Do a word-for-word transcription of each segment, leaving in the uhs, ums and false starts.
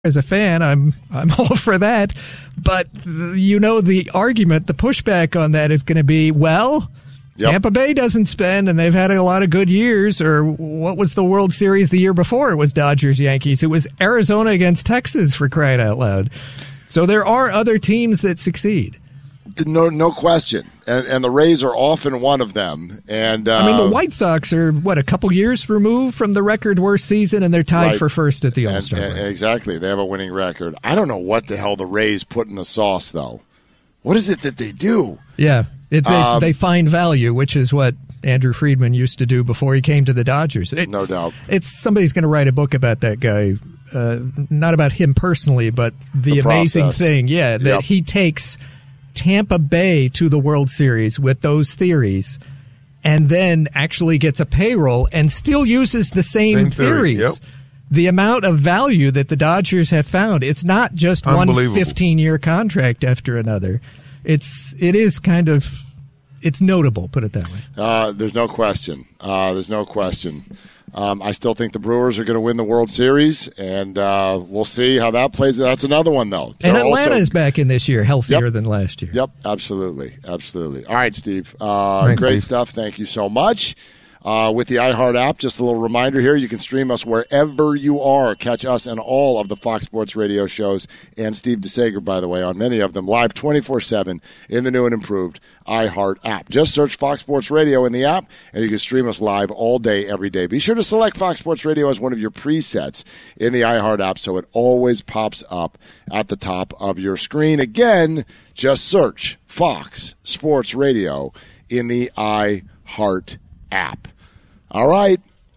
As a fan, I'm I'm all for that. But, you know, the argument, the pushback on that is going to be, well, yep. Tampa Bay doesn't spend, and they've had a lot of good years. Or what was the World Series the year before? It was Dodgers-Yankees. It was Arizona against Texas, for crying out loud. So there are other teams that succeed. No, no question, and, and the Rays are often one of them. And uh, I mean, the White Sox are what a couple years removed from the record worst season, and they're tied right. for first at the All-Star and, and, break. Exactly, they have a winning record. I don't know what the hell the Rays put in the sauce, though. What is it that they do? Yeah, it, they um, they find value, which is what Andrew Friedman used to do before he came to the Dodgers. It's, no doubt, it's somebody's going to write a book about that guy. Uh, not about him personally, but the, the amazing process. thing, yeah, that yep. he takes Tampa Bay to the World Series with those theories and then actually gets a payroll and still uses the same, same theory. theories. Yep. The amount of value that the Dodgers have found, it's not just one fifteen-year contract after another. It's it is kind of it's notable, put it that way. Uh, there's no question. Uh, there's no question. Um, I still think the Brewers are going to win the World Series, and uh, we'll see how that plays. That's another one, though. They're and Atlanta also, is back in this year, healthier yep, than last year. Yep, absolutely, absolutely. All right, Steve. Uh, Thanks, great Steve. stuff. Thank you so much. Uh, with the iHeart app, just a little reminder here, you can stream us wherever you are. Catch us and all of the Fox Sports Radio shows, and Steve DeSager, by the way, on many of them, live twenty-four seven in the new and improved iHeart app. Just search Fox Sports Radio in the app, and you can stream us live all day, every day. Be sure to select Fox Sports Radio as one of your presets in the iHeart app so it always pops up at the top of your screen. Again, just search Fox Sports Radio in the iHeart app. All right.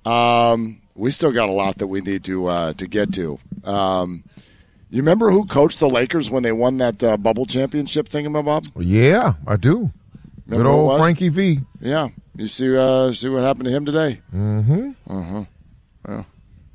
Um, we still got a lot that we need to uh, to get to. Um, you remember who coached the Lakers when they won that uh, bubble championship thingamabob? Yeah, I do. Remember Good old Frankie V. Yeah. You see uh, see what happened to him today? Mm-hmm. Uh-huh. Well,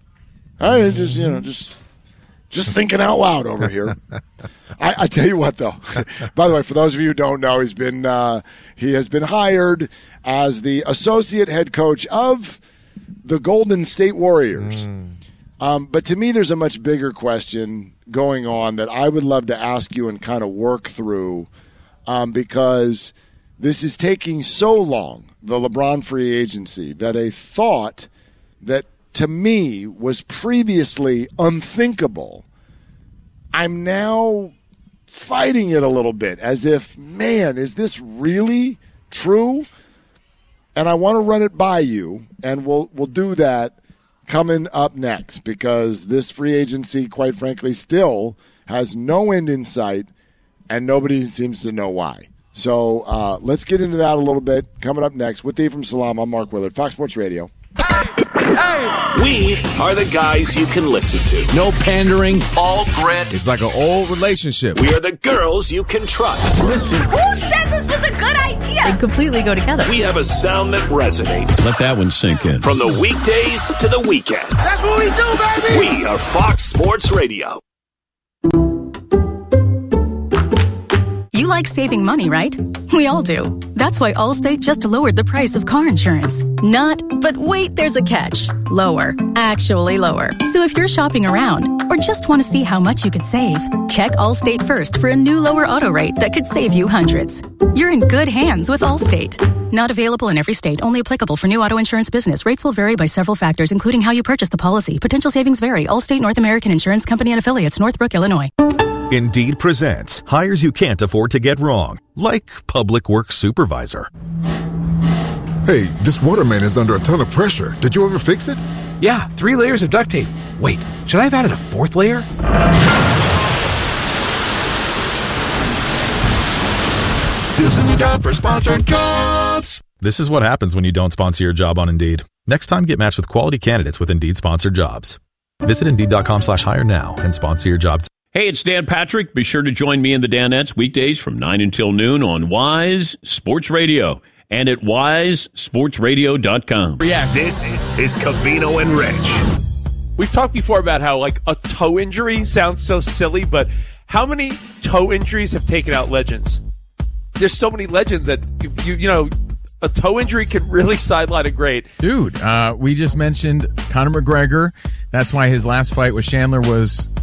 I was just, you know, just just thinking out loud over here. I, I tell you what, though. By the way, for those of you who don't know, he's been uh, he has been hired as the associate head coach of the Golden State Warriors. Mm. Um, but to me, there's a much bigger question going on that I would love to ask you and kind of work through um, because this is taking so long, the LeBron free agency, that a thought that to me was previously unthinkable, I'm now fighting it a little bit as if, man, is this really true? And I want to run it by you, and we'll we'll do that coming up next because this free agency, quite frankly, still has no end in sight, and nobody seems to know why. So uh, let's get into that a little bit coming up next. With Eve from Salam, I'm Mark Willard, Fox Sports Radio. We are the guys you can listen to. No pandering, all grit. It's like an old relationship. We are the girls you can trust. Listen. Who said this was a good idea? They completely go together. We have a sound that resonates. Let that one sink in. From the weekdays to the weekends. That's what we do, baby! We are Fox Sports Radio. You like saving money, right? We all do. That's why Allstate just lowered the price of car insurance. Not, but wait, there's a catch. Lower. Actually lower. So if you're shopping around or just want to see how much you could save, check Allstate first for a new lower auto rate that could save you hundreds. You're in good hands with Allstate. Not available in every state. Only applicable for new auto insurance business. Rates will vary by several factors, including how you purchase the policy. Potential savings vary. Allstate North American Insurance Company and Affiliates, Northbrook, Illinois. Indeed presents hires you can't afford to get wrong, like public works supervisor. Hey, this waterman is under a ton of pressure. Did you ever fix it? Yeah, three layers of duct tape. Wait, should I have added a fourth layer? This is a job for Sponsored Jobs. This is what happens when you don't sponsor your job on Indeed. Next time, get matched with quality candidates with Indeed Sponsored Jobs. Visit Indeed.com slash hire now and sponsor your job. Hey, it's Dan Patrick. Be sure to join me and the Danettes weekdays from nine until noon on Wise Sports Radio and at wise sports radio dot com. React. This is Covino and Rich. We've talked before about how, like, a toe injury sounds so silly, but how many toe injuries have taken out legends? There's so many legends that, you, you, you know, a toe injury can really sideline a great. Dude, uh, we just mentioned Conor McGregor. That's why his last fight with Chandler was